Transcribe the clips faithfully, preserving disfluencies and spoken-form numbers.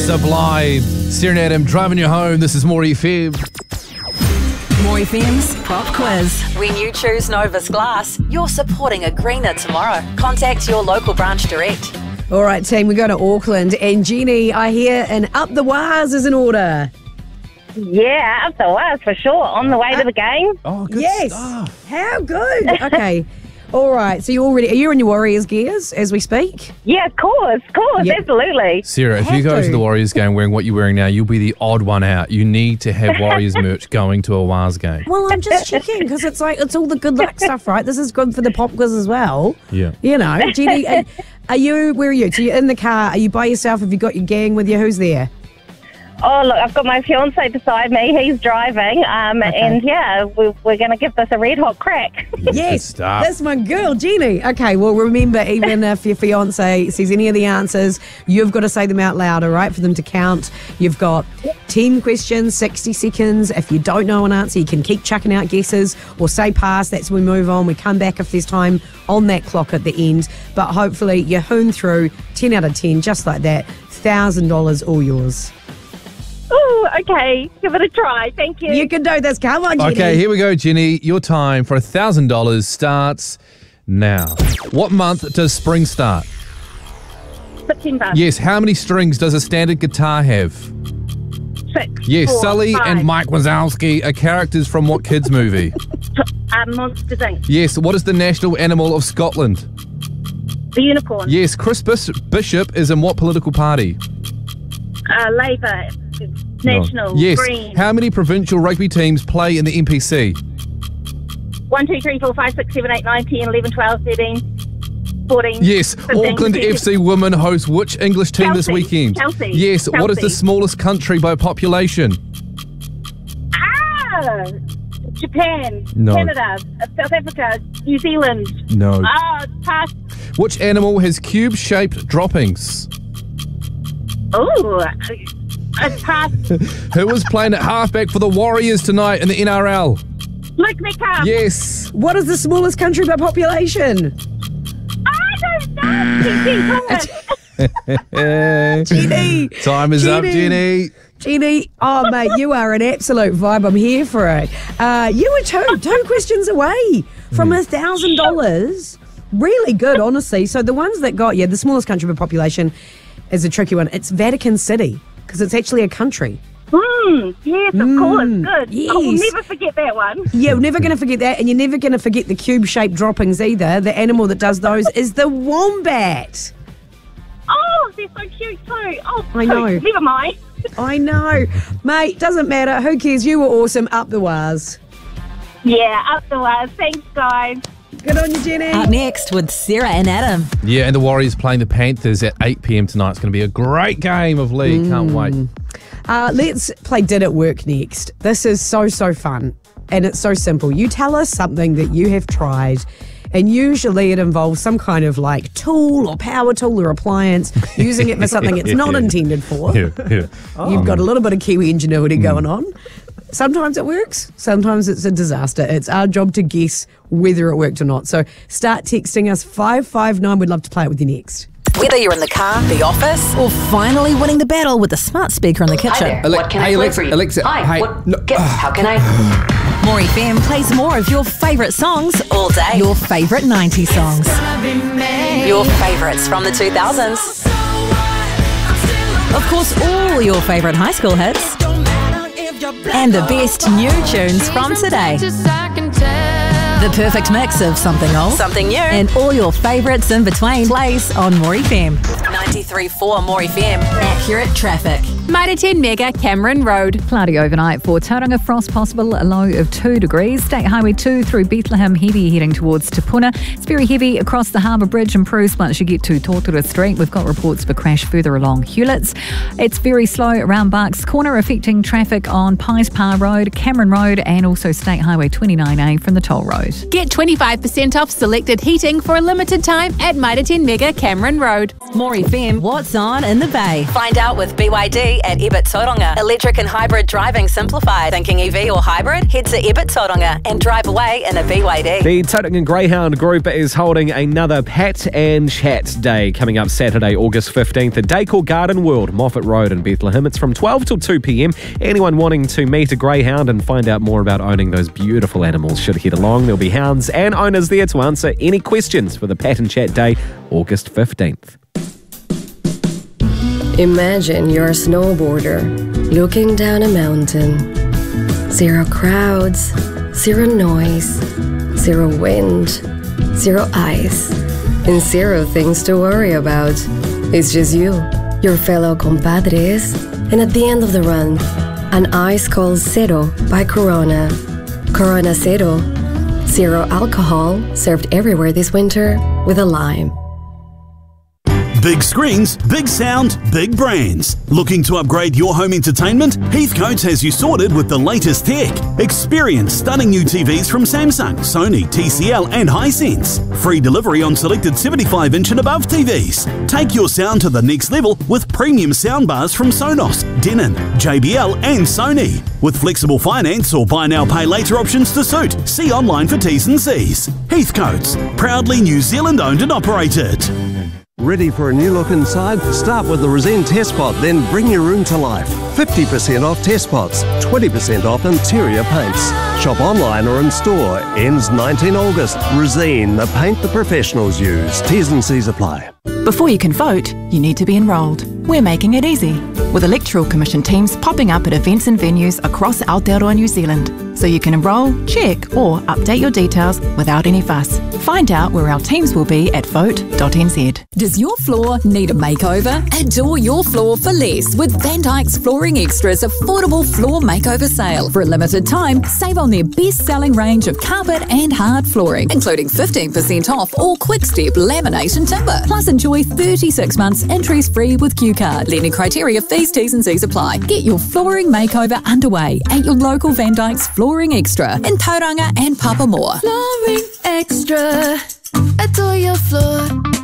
Sublime. Sarah and Adam driving you home. This is More F M. More F M's Pop Quiz. When you choose Novus Glass, you're supporting a greener tomorrow. Contact your local branch direct. All right, team, we go to Auckland. And Jenny, I hear an Up the Wires is in order. Yeah, up the wires for sure. On the way to the game. Oh, good yes. stuff. How good. Okay. All right. So you already are you in your Warriors gears as we speak? Yeah, of course, of course, Yep. absolutely. Sarah, if Have you go to. to the Warriors game wearing what you're wearing now, you'll be the odd one out. You need to have Warriors merch going to a Wars game. Well, I'm just checking because it's like it's all the good luck stuff, right? This is good for the pop quiz as well. Yeah. You know, Jenny, are, are you? Where are you? So you're in the car? Are you by yourself? Have you got your gang with you? Who's there? Oh, look, I've got my fiancé beside me. He's driving. Um, Okay. And, yeah, we're, we're going to give this a red-hot crack. Yes, stuff. that's my girl, Jenny. Okay, well, remember, even if your fiance says any of the answers, you've got to say them out loud, all right, for them to count. You've got ten questions, sixty seconds. If you don't know an answer, you can keep chucking out guesses or say pass. That's when we move on. We come back if there's time on that clock at the end. But hopefully you hoon through ten out of ten, just like that. one thousand dollars all yours. Ooh, okay. Give it a try. Thank you. You can do this. Come on, Jenny. Okay, here we go, Jenny. Your time for one thousand dollars starts now. What month does spring start? September. Yes, how many strings does a standard guitar have? Six. Yes, four, Sully five. and Mike Wazowski are characters from what kids' movie? Um, Monsters, Incorporated. Yes, what is the national animal of Scotland? The Unicorn. Yes, Chris Bis- Bishop is in what political party? Uh, Labour. National. Yes, Green. how many provincial rugby teams play in the N P C? one, two, three, four, five, six, seven, eight, nine, ten, eleven, twelve, thirteen, fourteen. Yes, fifteen, Auckland sixteen. F C women host which English team this Chelsea, weekend? Chelsea, Yes, what is the Chelsea. smallest country by population? Ah! Japan. No. Canada. uh, South Africa. New Zealand. No. Ah, pass. Which animal has cube-shaped droppings? Ooh. I pass. Who is playing at halfback for the Warriors tonight in the N R L? Luke Metcalf. Yes. What is the smallest country by population? I don't know. T T Thomas. Jenny. Time is up, Jenny. Jenny. Jenny, oh, mate, you are an absolute vibe. I'm here for it. Uh, you were two, two questions away from a thousand dollars. Really good, honestly. So the ones that got, yeah, the smallest country by population is a tricky one. It's Vatican City, because it's actually a country. Hmm. Yes, of course. Good. yes. I will never forget that one. Yeah, we're never going to forget that, and you're never going to forget the cube-shaped droppings either. The animal that does those is the wombat. Oh, they're so cute too. Oh, I know. poop. Never mind. I know. Mate, doesn't matter. Who cares? You were awesome. Up the wires. Yeah, up the wires. Thanks, guys. Good on you, Jenny. Up next with Sarah and Adam. Yeah, and the Warriors playing the Panthers at eight p.m. tonight. It's going to be a great game of league. Can't wait. Uh, let's play Did It Work next. This is so, so fun. And it's so simple. You tell us something that you have tried, and usually it involves some kind of like tool or power tool or appliance, using it for something it's not intended for. Yeah, yeah. You've got a little bit of Kiwi ingenuity going on. Sometimes it works, sometimes it's a disaster. It's our job to guess whether it worked or not. So start texting us five five nine. We'd love to play it with you next. Whether you're in the car, the office, or finally winning the battle with the smart speaker in the kitchen. Hi there. What can I play for you? Alexa, Hi. hey, What, no, get, how can I? More F M plays more of your favourite songs all day. Your favourite nineties songs. Your favourites from the two thousands. Of course, all your favourite high school hits. And the best new tunes from today. The perfect mix of something old, something new, and all your favourites in between plays on More F M. ninety-three point four More F M. Accurate traffic. Mitre ten Mega, Cameron Road. Cloudy overnight for Tauranga, frost possible, a low of two degrees. State Highway two through Bethlehem, heavy heading towards Te Puna. It's very heavy across the Harbour Bridge. Improves once you get to Tortora Street. We've got reports of a crash further along Hewletts. It's very slow around Barks Corner, affecting traffic on Pies Par Road, Cameron Road, and also State Highway twenty-nine A from the toll road. vote. Get twenty-five percent off selected heating for a limited time at Mitre ten Mega Cameron Road. More F M, what's on in the Bay? Find out with B Y D at Ebert Tauranga. Electric and hybrid driving simplified. Thinking E V or hybrid? Head to Ebert Tauranga and drive away in a B Y D. The Tauranga Greyhound Group is holding another Pat and Chat Day coming up Saturday, August fifteenth at Day Called Garden World, Moffat Road in Bethlehem. It's from twelve till two p.m. Anyone wanting to meet a greyhound and find out more about owning those beautiful animals should head along. There'll be hounds and owners there to answer any questions for the Pat and Chat Day, August fifteenth. Imagine you're a snowboarder looking down a mountain. Zero crowds, zero noise, zero wind, zero ice, and zero things to worry about. It's just you, your fellow compadres, and at the end of the run, an ice cold Zero by Corona. Corona Zero, zero alcohol, served everywhere this winter with a lime. Big screens, big sound, big brands. Looking to upgrade your home entertainment? Heathcote's has you sorted with the latest tech. Experience stunning new T Vs from Samsung, Sony, T C L and Hisense. Free delivery on selected seventy-five inch and above T Vs. Take your sound to the next level with premium soundbars from Sonos, Denon, J B L and Sony. With flexible finance or buy now pay later options to suit. See online for T's and C's. Heathcote's, proudly New Zealand owned and operated. Ready for a new look inside? Start with the Resene Test Pot, then bring your room to life. fifty percent off test pots, twenty percent off interior paints. Shop online or in store. Ends nineteenth of August. Resene, the paint the professionals use. T's and C's apply. Before you can vote, you need to be enrolled. We're making it easy, with Electoral Commission teams popping up at events and venues across Aotearoa, New Zealand, so you can enrol, check or update your details without any fuss. Find out where our teams will be at vote dot n z. Does your floor need a makeover? Adore your floor for less with Van Dyke's Flooring Extras affordable floor makeover sale. For a limited time, save on their best-selling range of carpet and hard flooring, including fifteen percent off all quick-step laminate and timber. Plus, enjoy thirty-six months interest-free with Q Card. Lending criteria, fees, T's and C's apply. Get your flooring makeover underway at your local Van Dyke's Flooring Extra in Tauranga and Papamoa. Flooring Extra, adore your floor.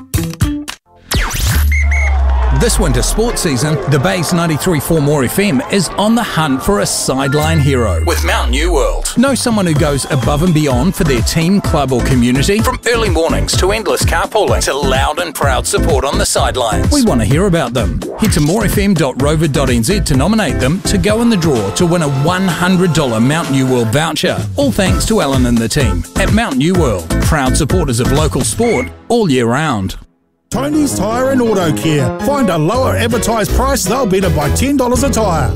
This winter sports season, the Bay's ninety-three point four More F M is on the hunt for a sideline hero with Mount New World. Know someone who goes above and beyond for their team, club or community? From early mornings to endless carpooling to loud and proud support on the sidelines. We want to hear about them. Head to more f m dot rover dot n z to nominate them to go in the draw to win a one hundred dollars Mount New World voucher. All thanks to Alan and the team at Mount New World, proud supporters of local sport all year round. Tony's Tyre and Auto Care. Find a lower advertised price, they'll beat it by ten dollars a tyre.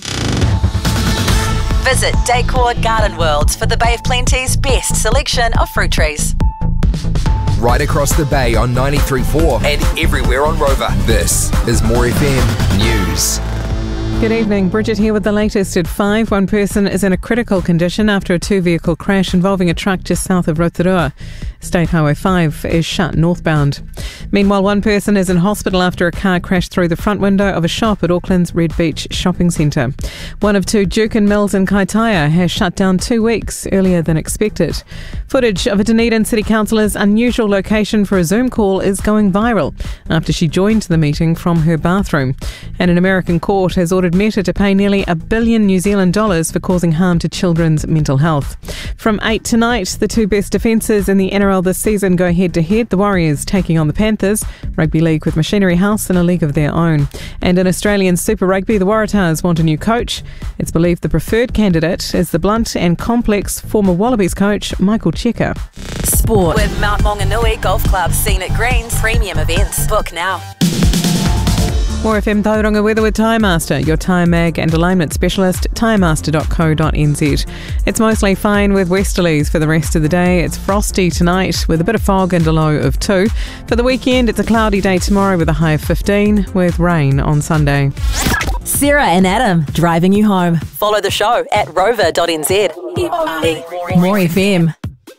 Visit Decor Garden Worlds for the Bay of Plenty's best selection of fruit trees. Right across the bay on ninety-three point four and everywhere on Rover. This is More F M News. Good evening. Bridget here with the latest at five. One person is in a critical condition after a two-vehicle crash involving a truck just south of Rotorua. State Highway five is shut northbound. Meanwhile, one person is in hospital after a car crashed through the front window of a shop at Auckland's Red Beach shopping centre. One of two Jukin mills in Kaitaia has shut down two weeks earlier than expected. Footage of a Dunedin City Councillor's unusual location for a Zoom call is going viral after she joined the meeting from her bathroom. And an American court has ordered Meta to pay nearly a billion New Zealand dollars for causing harm to children's mental health. From eight tonight, the two best defences in the N R L this season go head-to-head. The Warriors taking on the Panthers. Rugby League with Machinery House in a league of their own. And in Australian Super Rugby, the Waratahs want a new coach. It's believed the preferred candidate is the blunt and complex former Wallabies coach, Michael Cheika. Sport with Mount Maunganui Golf Club, Scenic Greens, premium events. Book now. More F M Tauranga weather with Tyre Master, your tyre mag and alignment specialist, tyre master dot co dot n z. It's mostly fine with westerlies for the rest of the day. It's frosty tonight with a bit of fog and a low of two. For the weekend, it's a cloudy day tomorrow with a high of fifteen, with rain on Sunday. Sarah and Adam, driving you home. Follow the show at rover dot n z. More F M.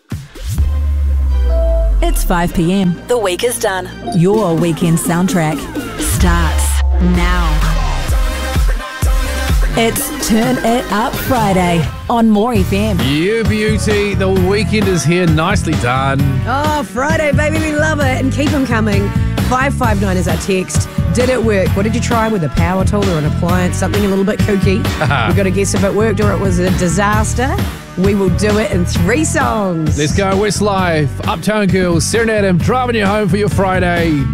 It's five p m. The week is done. Your weekend soundtrack starts now. It's Turn It Up Friday on More F M. You beauty, the weekend is here. Nicely done. Oh, Friday, baby, we love it. And keep them coming. five five nine is our text. Did it work? What did you try with a power tool or an appliance? Something a little bit kooky. We've got to guess if it worked or it was a disaster. We will do it in three songs. Let's go, Westlife, Uptown Girls, Serenade 'em, driving you home for your Friday.